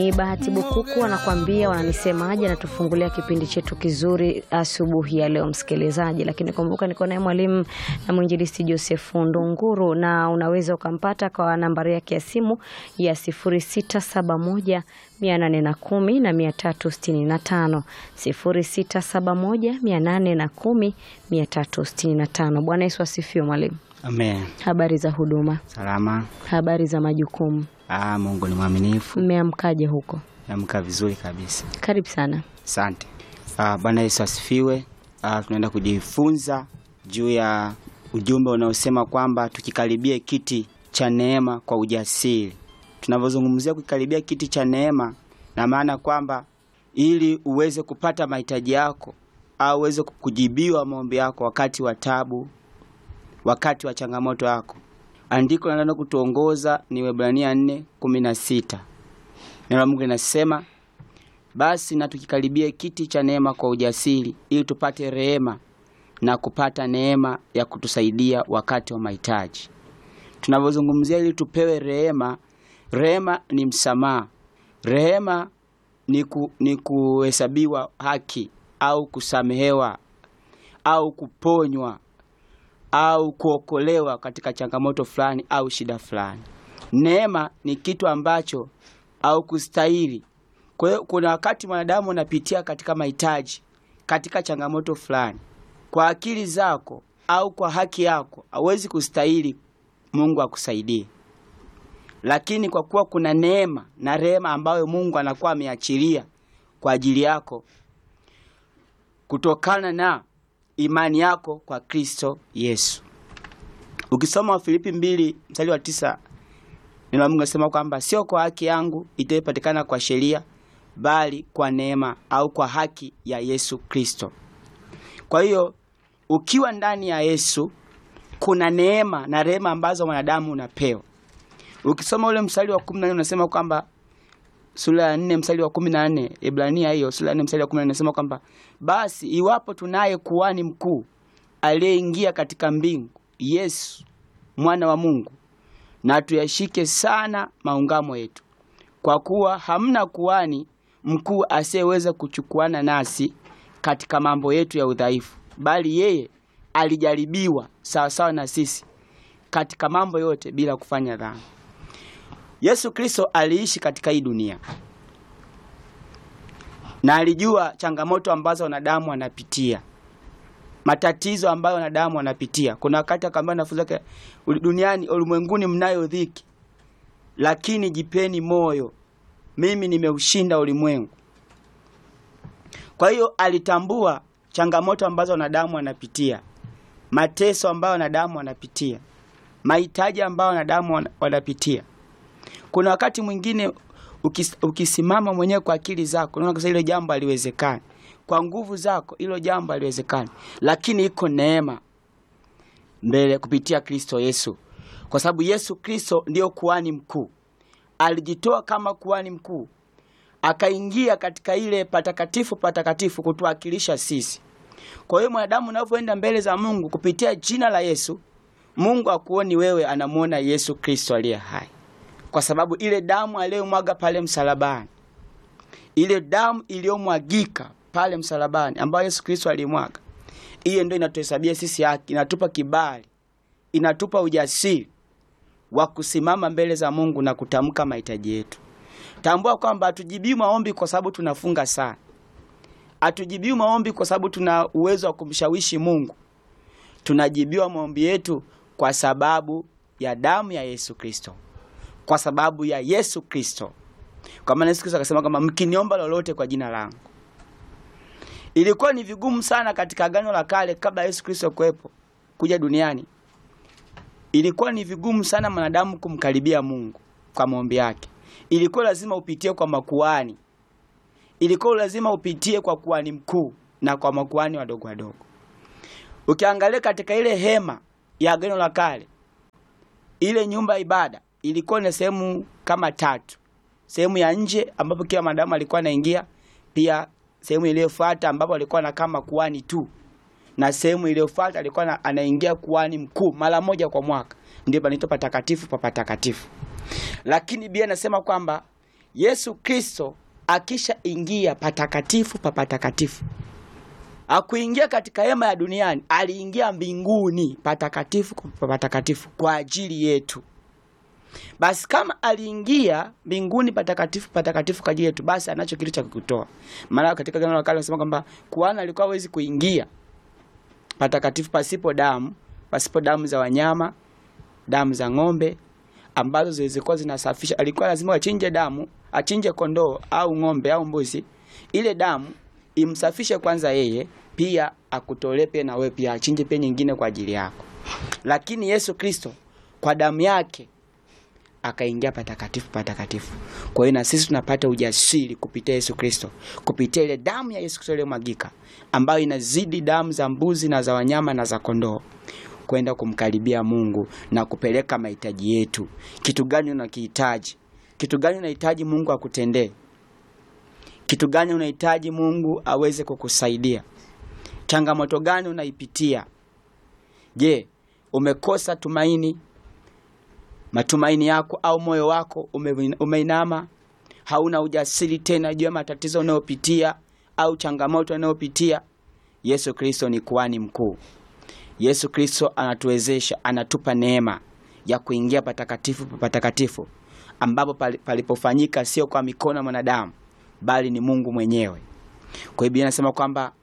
Ni Bahati Bukuku anakuambia wananisemaje, na tufungulia kipindi chetu kizuri asubuhi ya leo msikilizaji. Lakini kumbuka niko naye mwalimu na mwinjilisti Joseph Ndunguru, na unaweza ukampata kwa nambari yake ya simu ya 0671 810 na 365 0671 810 365. Bwana Yesu asifiwe mwalimu. Amen. Habari za huduma? Salama. Habari za majukumu? Mungu ni mwaminifu. Mmeamkaje huko? Nimeamka vizuri kabisa. Karibu sana. Asante. Bwana Yesu asifiwe. Tunaenda kujifunza juu ya ujumbe unaosema kwamba tukikaribia kiti cha neema kwa ujasiri. Tunapozungumzia kukaribia kiti cha neema, na maana kwamba ili uweze kupata mahitaji yako au uweze kujibiwa maombi yako wakati wa taabu, wakati wa changamoto yako. Andiko linaloenda kutuongoza ni Waebrania 4:16. Neno la Mungu linasema, basi na tukikaribia kiti cha neema kwa ujasiri ili tupate rehema na kupata neema ya kutusaidia wakati wa mahitaji. Tunapozungumzia ili tupewe rehema, rehema ni msamaha. Rehema ni kuhesabiwa haki au kusamehewa au kuponywa au kuokolewa katika changamoto fulani au shida fulani. Neema ni kitu ambacho au kustahili. Kwa hiyo kuna wakati mwanadamu anapitia katika mahitaji, katika changamoto fulani, kwa akili zako au kwa haki yako hauwezi kustahili Mungu akusaidie. Lakini kwa kuwa kuna neema na rehema ambayo Mungu anakuwa ameachilia kwa ajili yako kutokana na imani yako kwa Kristo Yesu. Ukisoma Wafilipi 2:9, neno la Mungu linasema kwamba sio kwa haki yangu itapatikana kwa sheria, bali kwa neema au kwa haki ya Yesu Kristo. Kwa hiyo ukiwa ndani ya Yesu kuna neema na rehema ambazo wanadamu unapewa. Ukisoma ule mstari wa 14 unasema kwamba sura ya 4 mstari wa 14, Ebrania hiyo sura ya 4 mstari wa 14 unasema kwamba basi iwapo tunaye kuhani mkuu aliyeingia katika mbingu, Yesu mwana wa Mungu, na tuyashike sana maungamo yetu, kwa kuwa hamna kuhani mkuu asiyeweza kuchukuana nasi katika mambo yetu ya udhaifu, bali yeye alijaribiwa sawa sawa na sisi katika mambo yote bila kufanya dhambi. Yesu Kristo aliishi katika hii dunia na alijua changamoto ambazo wanadamu wanapitia, matatizo ambayo wanadamu wanapitia. Kuna wakati akamwambia wanafunzi wake, duniani ulimwenguni mnayo dhiki, lakini jipeni moyo, mimi nimeushinda ulimwengu. Kwa hiyo alitambua changamoto ambazo wanadamu wanapitia, mateso ambayo wanadamu wanapitia, mahitaji ambayo wanadamu wanapitia. Kuna wakati mwingine ukisimama mwenyewe kwa akili zako unaona kama hilo jambo haliwezekani, kwa nguvu zako hilo jambo haliwezekani, lakini iko neema mbele kupitia Kristo Yesu. Kwa sababu Yesu Kristo ndio kuhani mkuu, alijitoa kama kuhani mkuu, akaingia katika ile patakatifu patakatifu kutuwakilisha sisi. Kwa hiyo mwanadamu unapoenda mbele za Mungu kupitia jina la Yesu, Mungu akuoni wewe, anamuona Yesu Kristo aliye hai. Kwa sababu ile damu aliyomwaga pale msalabani, ile damu iliyomwagika pale msalabani ambayo Yesu Kristo alimwaga, hiyo ndio inatuhesabia sisi haki, inatupa kibali, inatupa ujasiri wa kusimama mbele za Mungu na kutamka mahitaji yetu. Tambua kwamba hatujibiwi maombi kwa sababu tunafunga sana. Hatujibiwi maombi kwa sababu tuna uwezo wa kumshawishi Mungu. Tunajibiwa maombi yetu kwa sababu ya damu ya Yesu Kristo, kwa sababu ya Yesu Kristo. Kwa maana Yesu Kristo akasema kama mkiniomba lolote kwa jina langu. Ilikuwa ni vigumu sana katika Agano la Kale kabla Yesu Kristo kuwepo kuja duniani. Ilikuwa ni vigumu sana mwanadamu kumkaribia Mungu kwa maombi yake. Ilikuwa lazima upitie kwa makuhani. Ilikuwa lazima upitie kwa kuhani mkuu na kwa makuhani wadogo wadogo. Ukiangalia katika ile hema ya Agano la Kale, ile nyumba ibada ilikuwa na sehemu kama 3. Sehemu ya nje ambapo kila mwanadamu alikuwa anaingia, pia sehemu iliyofuata ambapo alikuwa na kama kuhani tu, na sehemu iliyofuata alikuwa anaingia kuhani mkuu mara moja kwa mwaka, ndio panaitwa patakatifu pa patakatifu. Lakini Biblia inasema kwamba Yesu Kristo akisha ingia patakatifu pa patakatifu, hakuingia katika hema ya duniani, aliingia mbinguni patakatifu pa patakatifu kwa ajili yetu. Basi kama aliingia mbinguni patakatifu patakatifu kwa ajili yetu, basi anacho kitu cha kukutoa. Maana katika Agano la Kale wanasema kwamba kuhani alikuwa hawezi kuingia patakatifu pasipo damu za wanyama, damu za ng'ombe ambazo zilikuwa zinasafisha. Alikuwa lazima achinje kondoo au ng'ombe au mbuzi, ile damu imsafishe kwanza yeye, pia akutolee pia na wewe pia achinje pia nyingine kwa ajili yako. Lakini Yesu Kristo kwa damu yake akaingia patakatifu patakatifu. Kwa hiyo na sisi tunapata ujasiri kupitia Yesu Kristo, kupitia ile damu ya Yesu Kristo iliyomwagika, ambayo inazidi damu za mbuzi na za wanyama na za kondoo, kwenda kumkaribia Mungu na kupeleka mahitaji yetu. Kitu gani unakihitaji? Kitu gani unahitaji Mungu akutendee? Kitu gani unahitaji Mungu aweze kukusaidia? Changamoto gani unaipitia? Je, umekosa tumaini? Matumaini yako au moyo wako umeinama, hauna ujasiri tena juu ya matatizo unayopitia au changamoto unayopitia? Yesu Kristo ni kuhani mkuu. Yesu Kristo anatuwezesha, anatupa neema ya kuingia patakatifu patakatifu, ambapo palipofanyika sio kwa mikono ya mwanadamu, bali ni Mungu mwenyewe. Kwa hiyo Biblia inasema kwamba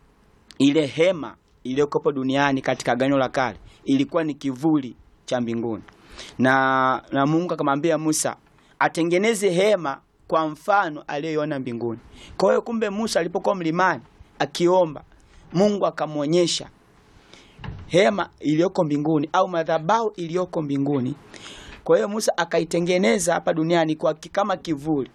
ile hema iliyokuwa duniani katika Agano la Kale ilikuwa ni kivuli cha mbinguni. Na Mungu akamwambia Musa atengeneze hema kwa mfano aliyoiona mbinguni. Kwa hiyo kumbe Musa alipokuwa mlimani akiomba, Mungu akamuonyesha hema iliyoko mbinguni au madhabahu iliyoko mbinguni. Kwa hiyo Musa akaitengeneza hapa duniani kwa kama kivuli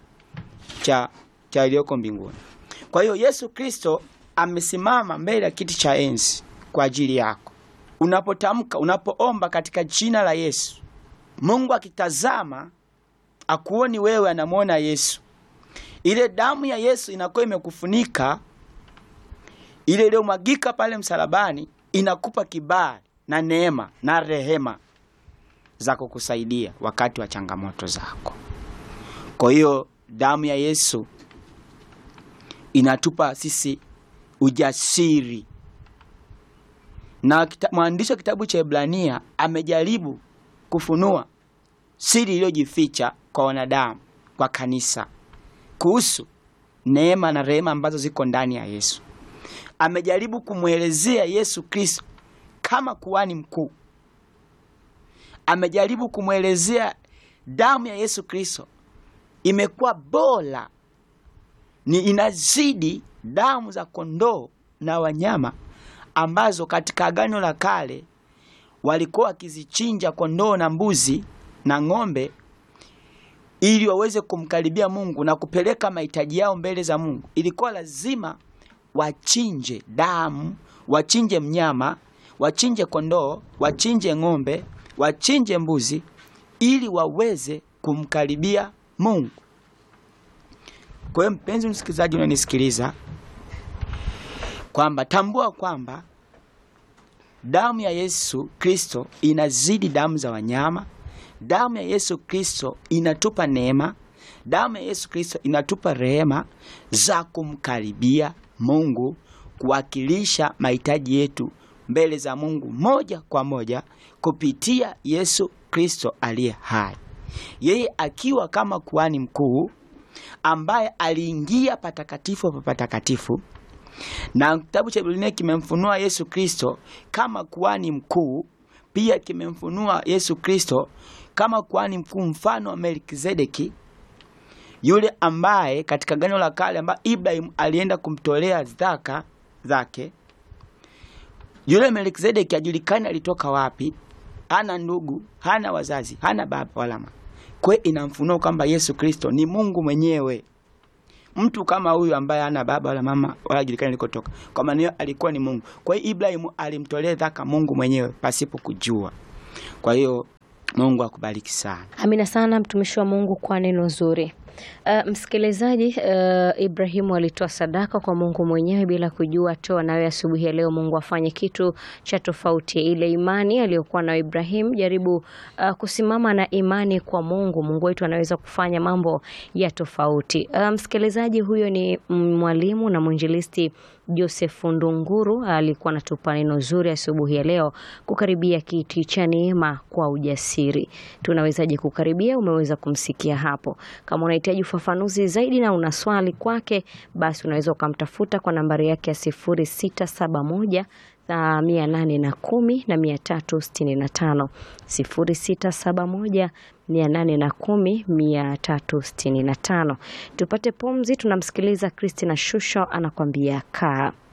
cha iliyoko mbinguni. Kwa hiyo Yesu Kristo amesimama mbele ya kiti cha enzi kwa ajili yako. Unapotamka, unapoomba katika jina la Yesu, Mungu akitazama akuoni wewe, anamuona Yesu. Ile damu ya Yesu inakuwa imekufunika, ile iliyomwagika pale msalabani inakupa kibali na neema na rehema za kukusaidia wakati wa changamoto zako. Kwa hiyo damu ya Yesu inatupa sisi ujasiri. Na mwandishi wa kitabu cha Ibrania amejaribu kufunua siri iliyojificha kwa wanadamu, kwa kanisa, kuhusu neema na rehema ambazo ziko ndani ya Yesu. Amejaribu kumwelezea Yesu Kristo kama kuhani mkuu. Amejaribu kumwelezea damu ya Yesu Kristo imekuwa bora, ni inazidi damu za kondoo na wanyama ambazo katika Agano la Kale walikuwa wakizichinja kondoo na mbuzi na ng'ombe ili waweze kumkaribia Mungu na kupeleka mahitaji yao mbele za Mungu. Ilikuwa lazima wachinje damu, wachinje mnyama, wachinje kondoo, wachinje ng'ombe, wachinje mbuzi ili waweze kumkaribia Mungu. Kwa hiyo mpenzi msikilizaji unanisikiliza, kwamba tambua kwamba damu ya Yesu Kristo inazidi damu za wanyama. Damu ya Yesu Kristo inatupa neema. Damu ya Yesu Kristo inatupa rehema za kumkaribia Mungu, kuwakilisha mahitaji yetu mbele za Mungu moja kwa moja kupitia Yesu Kristo aliye hai. Yeye akiwa kama kuhani mkuu ambaye aliingia patakatifu pa patakatifu, na kitabu cha Biblia kimemfunua Yesu Kristo kama kuhani mkuu, pia kimemfunua Yesu Kristo kama kuhani mkuu mfano wa Melkizedeki, yule ambaye katika Agano la Kale ambaye Ibrahim alienda kumtolea zaka zake. Yule Melkizedeki ajulikana alitoka wapi, hana ndugu, hana wazazi, hana baba wala mama. Kwa hiyo inamfunua kwamba Yesu Kristo ni Mungu mwenyewe. Mtu kama huyu ambaye hana baba wala mama wala julikana alikotoka, kwa maana alikuwa ni Mungu. Kwa hiyo Ibrahim alimtolea zaka Mungu mwenyewe pasipo kujua. Kwa hiyo Mungu akubariki sana. Amina sana mtumishi wa Mungu kwa neno zuri. Msikilizaji, Ibrahimu alitoa sadaka kwa Mungu mwenyewe bila kujua. Toa nawe asubuhi ya leo, Mungu afanye kitu cha tofauti. Ile imani aliyokuwa na Ibrahimu, jaribu kusimama na imani kwa Mungu. Mungu wetu anaweza kufanya mambo ya tofauti. Msikilizaji, huyo ni mwalimu na mwinjilisti Joseph Ndunguru, alikuwa anatupa neno zuri asubuhi ya leo, kukaribia kiti cha neema kwa ujasiri. Tunawezaje kukaribia? Umeweza kumsikia hapo. Kama unahitaji ufafanuzi zaidi na una swali kwake, basi unaweza ukamtafuta kwa nambari yake ya 0671 810 na 365, 0671 810 365. Tupate pumzi, tunamsikiliza Christina Shusho anakuambia kaa.